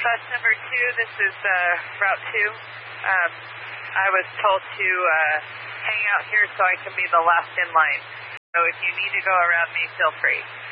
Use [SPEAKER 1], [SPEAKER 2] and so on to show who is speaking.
[SPEAKER 1] Bus number 2, this is Route 2. I was told to hang out here so I can be the last in line. So if you need to go around me, feel free.